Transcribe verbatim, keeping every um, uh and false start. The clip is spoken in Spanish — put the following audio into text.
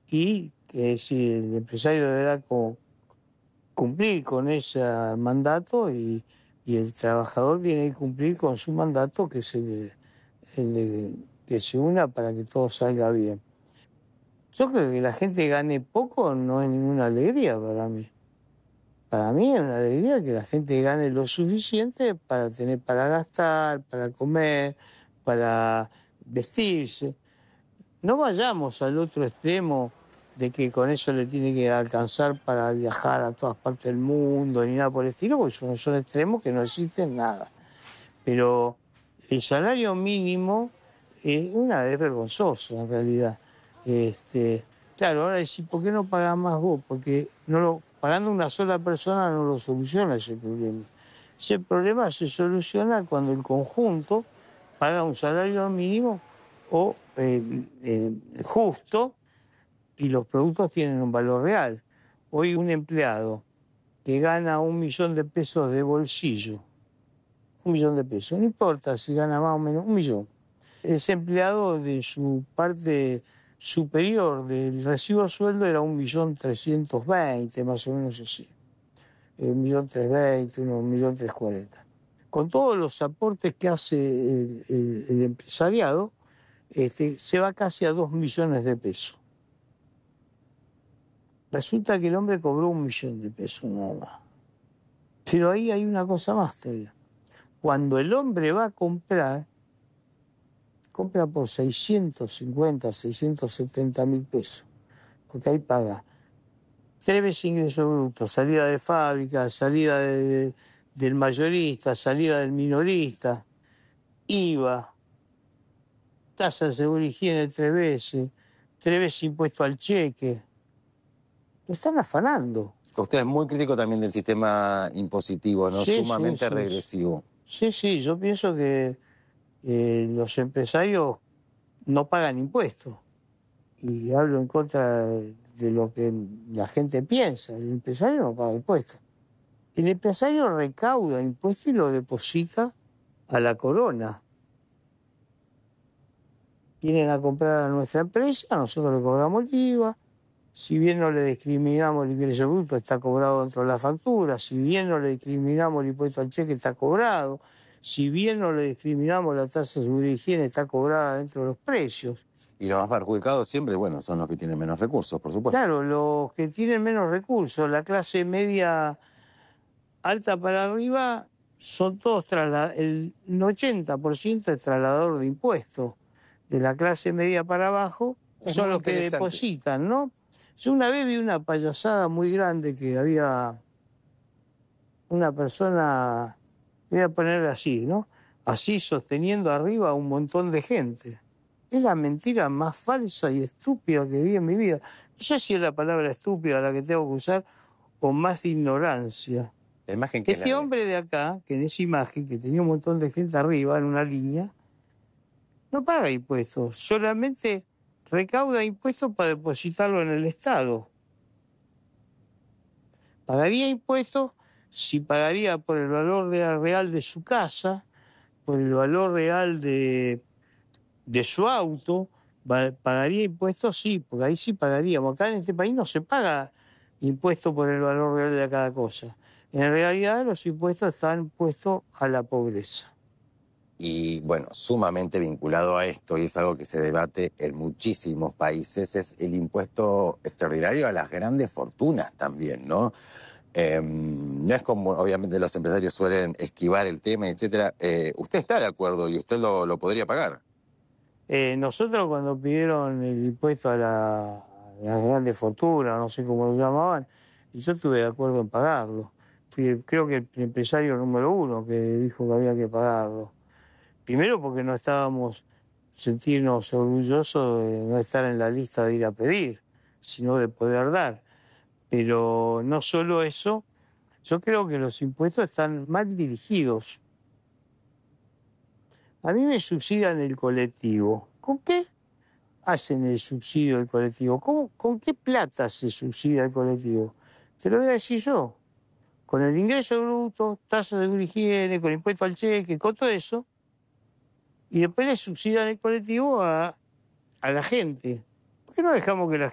y que si el empresario deberá co- cumplir con ese mandato y, y el trabajador tiene que cumplir con su mandato, que es el, el de- que se una para que todo salga bien. Yo creo que la gente gane poco no es ninguna alegría para mí. Para mí es una alegría que la gente gane lo suficiente para tener para gastar, para comer, para vestirse. No vayamos al otro extremo de que con eso le tiene que alcanzar para viajar a todas partes del mundo ni nada por el estilo, porque son, son extremos que no existen nada. Pero el salario mínimo es una es vergonzoso en realidad. Este, claro, ahora decís, ¿por qué no pagás más vos? Porque no lo, pagando una sola persona no lo soluciona ese problema. Ese problema se soluciona cuando el conjunto paga un salario mínimo o eh, eh, justo y los productos tienen un valor real. Hoy un empleado que gana un millón de pesos de bolsillo, un millón de pesos, no importa si gana más o menos, un millón. Ese empleado de su parte superior del recibo de sueldo era un millón trescientos veinte, más o menos así. Un millón trescientos veinte, un millón trescientos cuarenta. Con todos los aportes que hace el, el, el empresariado, este, se va casi a dos millones de pesos. Resulta que el hombre cobró un millón de pesos nada más. Pero ahí hay una cosa más todavía. Cuando el hombre va a comprar, compra por seiscientos cincuenta, seiscientos setenta mil pesos. Porque ahí paga tres veces ingreso bruto, salida de fábrica, salida de, de, del mayorista, salida del minorista, I V A, tasa de seguridad y higiene tres veces, tres veces impuesto al cheque. Lo están afanando. Usted es muy crítico también del sistema impositivo, ¿no? Sí, Sumamente sí, sí. regresivo. Sí, sí, yo pienso que eh, los empresarios no pagan impuestos. Y hablo en contra de lo que la gente piensa. El empresario no paga impuestos. El empresario recauda impuestos y lo deposita a la corona. Vienen a comprar a nuestra empresa, nosotros le cobramos el I V A. Si bien no le discriminamos el ingreso bruto, está cobrado dentro de la factura. Si bien no le discriminamos el impuesto al cheque, está cobrado. Si bien no le discriminamos la tasa de seguridad y higiene, está cobrada dentro de los precios. Y los más perjudicados siempre, bueno, son los que tienen menos recursos, por supuesto. Claro, los que tienen menos recursos, la clase media alta para arriba, son todos trasladados. El ochenta por ciento es trasladador de impuestos. De la clase media para abajo Es son muy los que interesante. depositan, ¿no? Yo una vez vi una payasada muy grande que había una persona, voy a poner así, ¿no? Así sosteniendo arriba a un montón de gente. Es la mentira más falsa y estúpida que vi en mi vida. No sé si es la palabra estúpida la que tengo que usar o más ignorancia. La imagen que Este es la de... hombre de acá, que en esa imagen, que tenía un montón de gente arriba en una línea, no paga impuestos, solamente recauda impuestos para depositarlo en el Estado. Pagaría impuestos si pagaría por el valor real de su casa, por el valor real de, de su auto, pagaría impuestos, sí, porque ahí sí pagaríamos. Acá en este país no se paga impuesto por el valor real de cada cosa. En realidad los impuestos están puestos a la pobreza. Y bueno, sumamente vinculado a esto, y es algo que se debate en muchísimos países, es el impuesto extraordinario a las grandes fortunas también, ¿no? Eh, no es como, obviamente, los empresarios suelen esquivar el tema, etcétera. Eh, ¿Usted está de acuerdo y usted lo, lo podría pagar? Eh, nosotros cuando pidieron el impuesto a, la, a las grandes fortunas, no sé cómo lo llamaban, y yo estuve de acuerdo en pagarlo. Fui, creo que el empresario número uno que dijo que había que pagarlo. Primero porque no estábamos, sentirnos orgullosos de no estar en la lista de ir a pedir, sino de poder dar. Pero no solo eso, yo creo que los impuestos están mal dirigidos. A mí me subsidian el colectivo. ¿Con qué hacen el subsidio del colectivo? ¿Cómo, ¿Con qué plata se subsidia el colectivo? Te lo voy a decir yo. Con el ingreso bruto, tasa de higiene, con impuesto al cheque, con todo eso. Y después le subsidian el colectivo a, a la gente. ¿Por qué no dejamos que la